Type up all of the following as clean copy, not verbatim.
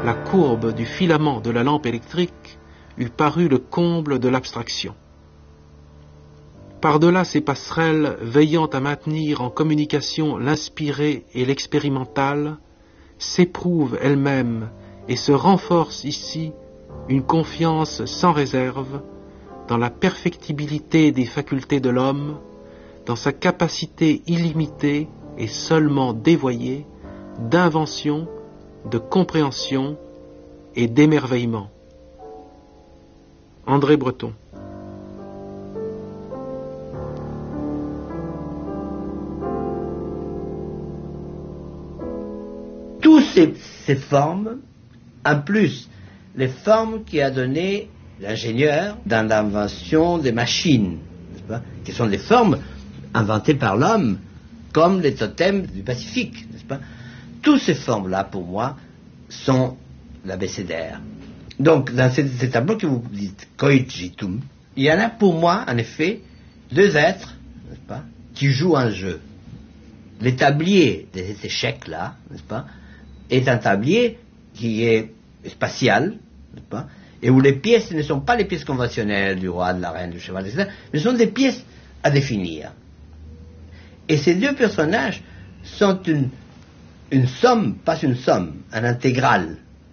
la courbe du filament de la lampe électrique eût paru le comble de l'abstraction. Par-delà ces passerelles veillant à maintenir en communication l'inspiré et l'expérimental, s'éprouve elle-même et se renforce ici une confiance sans réserve dans la perfectibilité des facultés de l'homme, dans sa capacité illimitée et seulement dévoyée d'invention, de compréhension et d'émerveillement. André Breton. Toutes ces formes, en plus, les formes qui a donné l'ingénieur dans l'invention des machines, n'est-ce pas, qui sont des formes inventées par l'homme, comme les totems du Pacifique, n'est-ce pas. Toutes ces formes-là, pour moi, sont l'abécédaire. Donc, dans ces tableaux que vous dites, coigitum, il y en a pour moi, en effet, deux êtres, n'est-ce pas, qui jouent un jeu. Le tablier de cet échec-là, n'est-ce pas, est un tablier qui est spatial, n'est-ce pas, et où les pièces ne sont pas les pièces conventionnelles du roi, de la reine, du cheval, etc., mais sont des pièces à définir. Et ces deux personnages sont une somme, pas une somme, un intégral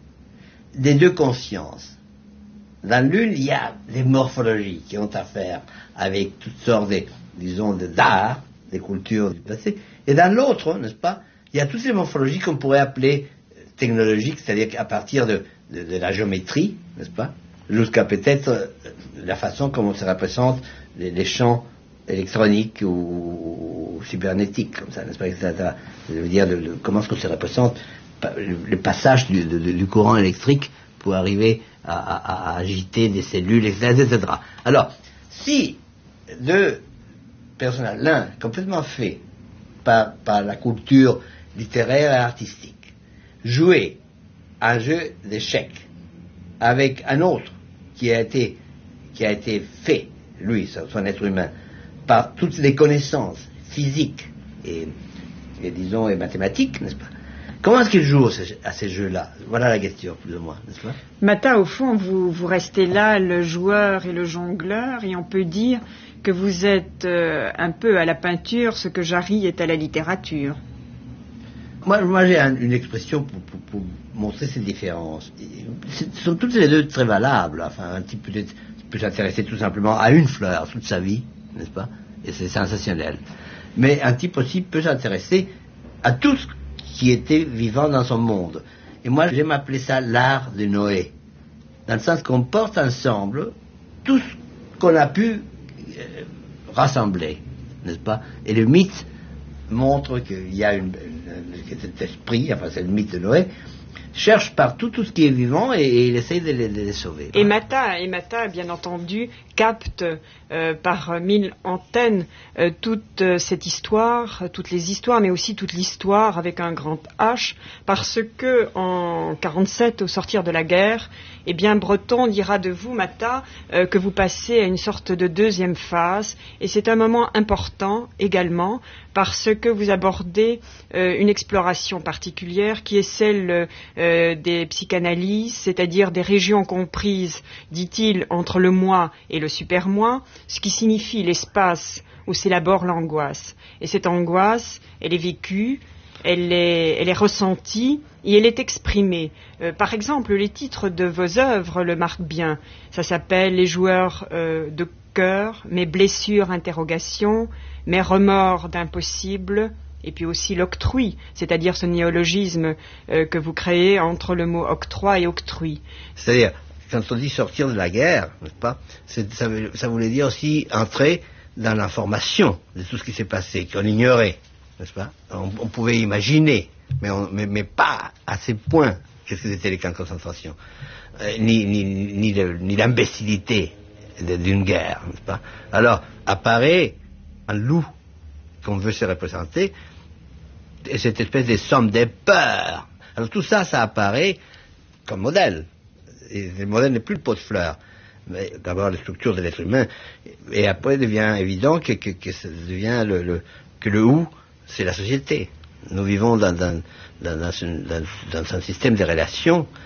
des deux consciences. Dans l'une, il y a des morphologies qui ont à faire avec toutes sortes d'art, des cultures du passé, et dans l'autre, n'est-ce pas, il y a toutes ces morphologies qu'on pourrait appeler technologiques, c'est-à-dire qu'à partir de la géométrie, n'est-ce pas, jusqu'à peut-être la façon comme on se représente les champs électroniques ou cybernétiques, comme ça, n'est-ce pas, etc. Je veux dire, comment est-ce qu'on se représente le passage du courant électrique pour arriver à agiter des cellules, etc. Alors, si deux personnages, l'un complètement fait par la culture littéraire et artistique, jouer un jeu d'échecs avec un autre qui a été fait, lui, son être humain, par toutes les connaissances physiques et disons, et mathématiques, n'est-ce pas? Comment est-ce qu'il joue à ces jeux-là? Voilà la question, plus ou moins, n'est-ce pas? Mata, au fond, vous restez là, le joueur et le jongleur, et on peut dire que vous êtes un peu à la peinture ce que Jarry est à la littérature. Moi j'ai une expression pour montrer ces différences. Sont toutes les deux très valables. Enfin, un type peut s'intéresser tout simplement à une fleur toute sa vie, n'est-ce pas? Et c'est sensationnel. Mais un type aussi peut s'intéresser à tout ce qui était vivant dans son monde. Et moi, j'aime appeler ça l'art de Noé. Dans le sens qu'on porte ensemble tout ce qu'on a pu rassembler, n'est-ce pas? Et le mythe montre qu'il y a cet esprit, enfin c'est le mythe de Noé, cherche partout tout ce qui est vivant et il essaye de les sauver. Et Mata, bien entendu, capte par 1000 antennes toute cette histoire, toutes les histoires, mais aussi toute l'histoire avec un grand H, parce que en 47, au sortir de la guerre, eh bien Breton dira de vous, Mata, que vous passez à une sorte de deuxième phase, et c'est un moment important également, parce que vous abordez une exploration particulière qui est celle des psychanalyses, c'est-à-dire des régions comprises, dit-il, entre le moi et le super-moi, ce qui signifie l'espace où s'élabore l'angoisse. Et cette angoisse, elle est vécue, elle est ressentie et elle est exprimée. Par exemple, les titres de vos œuvres le marquent bien. Ça s'appelle Les joueurs de cœur, Mes blessures, interrogation, Mes remords d'impossible, et puis aussi l'octroi, c'est-à-dire ce néologisme que vous créez entre le mot octroi et octrui. C'est-à-dire, quand on dit sortir de la guerre, n'est-ce pas, ça voulait dire aussi entrer dans l'information de tout ce qui s'est passé, qu'on ignorait, n'est-ce pas? On pouvait imaginer, mais pas à ces points qu'est-ce que c'était les camps de concentration, ni l'imbécilité d'une guerre, n'est-ce pas? Alors, apparaît un loup qu'on veut se représenter, et cette espèce de somme des peurs. Alors tout ça, ça apparaît comme modèle. Et le modèle n'est plus le pot de fleurs, mais d'abord la structure de l'être humain, et après il devient évident que le ou, c'est la société. Nous vivons dans un système de relations